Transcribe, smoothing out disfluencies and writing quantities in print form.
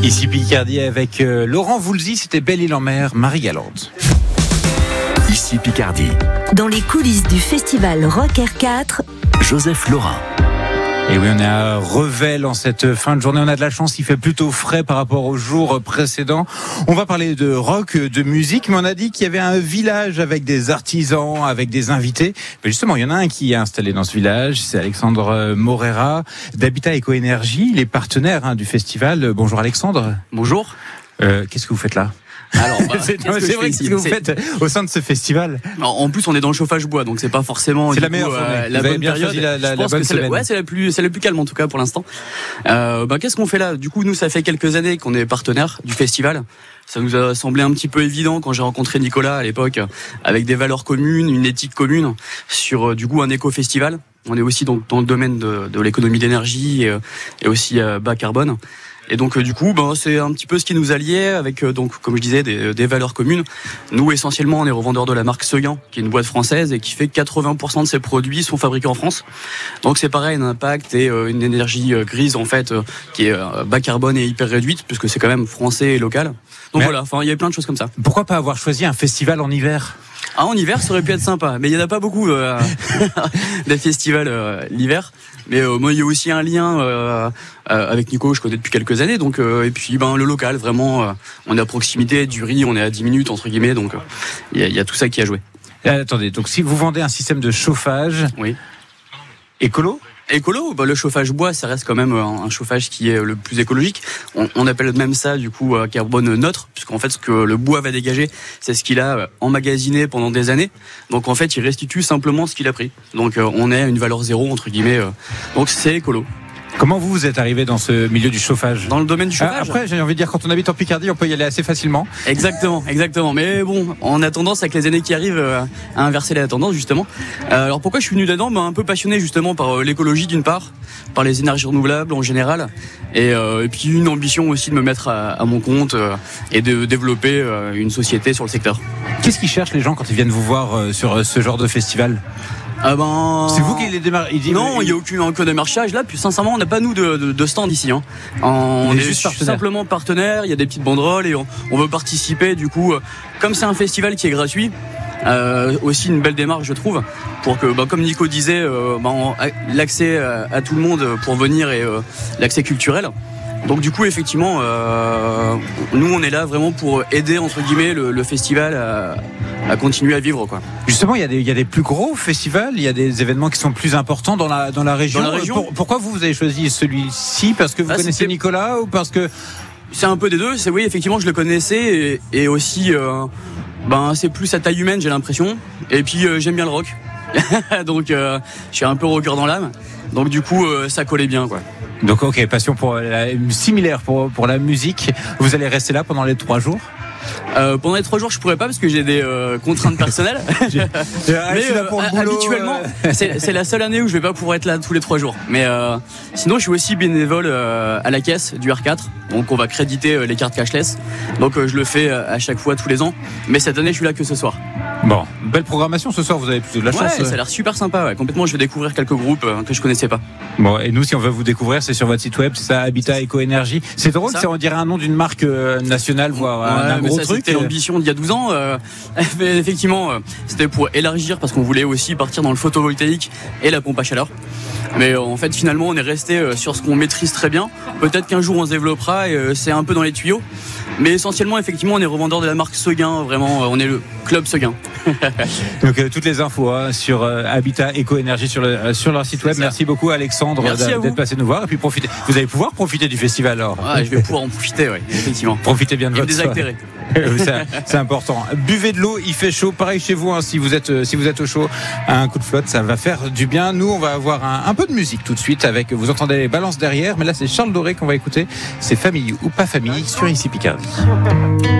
Ici Picardie avec Laurent Voulzy, c'était Belle-Île-en-Mer, Marie-Galante. Ici Picardie. Dans les coulisses du festival Rock R4, Joseph Laurin. Et oui, on est à Revel en cette fin de journée. On a de la chance, il fait plutôt frais par rapport aux jours précédents. On va parler de rock, de musique, mais on a dit qu'il y avait un village avec des artisans, avec des invités. Mais justement, il y en a un qui est installé dans ce village, c'est Alexandre Morera d'Habitat Éco-Énergie. Il est partenaire du festival. Bonjour Alexandre. Bonjour. Qu'est-ce que vous faites là ? Alors, c'est vrai que ce que vous faites au sein de ce festival. En plus, on est dans le chauffage bois, donc c'est pas forcément. C'est la meilleure journée. La bonne période. Je pense que c'est la plus calme en tout cas pour l'instant. Qu'est-ce qu'on fait là ? Du coup, nous, ça fait quelques années qu'on est partenaire du festival. Ça nous a semblé un petit peu évident quand j'ai rencontré Nicolas à l'époque, avec des valeurs communes, une éthique commune, sur du coup un éco-festival. On est aussi donc dans le domaine de l'économie d'énergie et aussi bas carbone. Et donc du coup, c'est un petit peu ce qui nous alliait avec donc comme je disais des valeurs communes. Nous essentiellement, on est revendeurs de la marque Seguin, qui est une boîte française et qui fait 80% de ses produits sont fabriqués en France. Donc c'est pareil, un impact et une énergie grise en fait qui est bas carbone et hyper réduite puisque c'est quand même français et local. Donc voilà, il y avait plein de choses comme ça. Pourquoi pas avoir choisi un festival en hiver ? En hiver, ça aurait pu être sympa, mais il y en a pas beaucoup des festivals l'hiver. Mais moi, il y a aussi un lien avec Nico, je connais depuis quelques années. Donc et puis le local, vraiment, on est à proximité du riz, on est à 10 minutes entre guillemets, donc il y a tout ça qui a joué. Attendez, donc si vous vendez un système de chauffage, oui, écolo. Écolo, le chauffage bois, ça reste quand même un chauffage qui est le plus écologique. On appelle même ça du coup carbone neutre, puisqu'en fait ce que le bois va dégager, c'est ce qu'il a emmagasiné pendant des années. Donc en fait, il restitue simplement ce qu'il a pris. Donc on est à une valeur zéro entre guillemets. Donc c'est écolo. Comment vous êtes arrivé dans ce milieu du chauffage ? Dans le domaine du chauffage. Après, j'ai envie de dire, quand on habite en Picardie, on peut y aller assez facilement. Exactement. Mais bon, on a tendance avec les années qui arrivent à inverser la tendance justement. Alors pourquoi je suis venu là-dedans ? Un peu passionné justement par l'écologie d'une part, par les énergies renouvelables en général, et puis une ambition aussi de me mettre à mon compte et de développer une société sur le secteur. Qu'est-ce qu'ils cherchent les gens quand ils viennent vous voir sur ce genre de festival ? C'est vous qui les démarrez. Non, il n'y a aucun démarchage là. Puis sincèrement, on n'a pas nous de stand ici. On est juste simplement partenaire. Il y a des petites banderoles et on veut participer. Du coup, comme c'est un festival qui est gratuit, aussi une belle démarche, je trouve, pour que, comme Nico disait, l'accès à tout le monde pour venir et l'accès culturel. Donc du coup, effectivement, nous on est là vraiment pour aider entre guillemets le festival à continuer à vivre, quoi. Justement, il y a des plus gros festivals, il y a des événements qui sont plus importants dans la région. Dans la région. Pourquoi vous avez choisi celui-ci ? Parce que vous connaissez Nicolas ou parce que c'est un peu des deux. Oui, effectivement, je le connaissais et aussi, c'est plus à taille humaine, j'ai l'impression. Et puis j'aime bien le rock, donc je suis un peu rocker dans l'âme. Donc du coup, ça collait bien, quoi. Donc ok, passion similaire pour la musique. Vous allez rester là pendant les 3 jours ? Pendant les 3 jours, je pourrais pas parce que j'ai des contraintes personnelles. Mais habituellement, c'est la seule année où je vais pas pouvoir être là tous les 3 jours. Mais sinon, je suis aussi bénévole à la caisse du R4. Donc, on va créditer les cartes cashless. Donc, je le fais à chaque fois tous les ans. Mais cette année, je suis là que ce soir. Bon, belle programmation ce soir, vous avez plutôt de la chance. Ouais, ça a l'air super sympa, ouais. Complètement, je vais découvrir quelques groupes que je connaissais pas. Bon, et nous, si on veut vous découvrir, c'est sur votre site web, c'est ça, Habitat Éco-Énergie. C'est drôle, on dirait un nom d'une marque nationale, voire un gros truc. C'était l'ambition d'il y a 12 ans. Effectivement, c'était pour élargir parce qu'on voulait aussi partir dans le photovoltaïque et la pompe à chaleur. Mais en fait, finalement, on est resté sur ce qu'on maîtrise très bien. Peut-être qu'un jour, on se développera et c'est un peu dans les tuyaux. Mais essentiellement, effectivement, on est revendeur de la marque Seguin. Vraiment, on est le club Seguin. Donc, toutes les infos sur Habitat Éco-Énergie sur leur site web. Merci beaucoup, Alexandre, d'être passé nous voir. Et puis, vous allez pouvoir profiter du festival alors. Je vais pouvoir en profiter, oui, effectivement. Profitez bien de votre soirée. Désaltérer. C'est important. Buvez de l'eau, il fait chaud. Pareil chez vous, si vous êtes au chaud, un coup de flotte, ça va faire du bien. Nous, on va avoir un peu de musique tout de suite avec, vous entendez les balances derrière, mais là c'est Charles Doré qu'on va écouter. C'est Famille ou pas famille sur Ici Picardie.